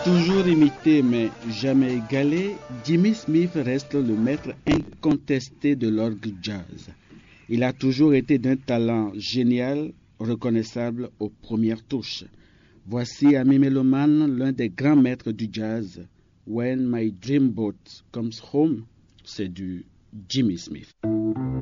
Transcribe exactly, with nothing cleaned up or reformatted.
Toujours imité mais jamais égalé, Jimmy Smith reste le maître incontesté de l'orgue jazz. Il a toujours été d'un talent génial, reconnaissable aux premières touches. Voici, amis mélomanes, l'un des grands maîtres du jazz. When My Dreamboat Comes Home, c'est du Jimmy Smith.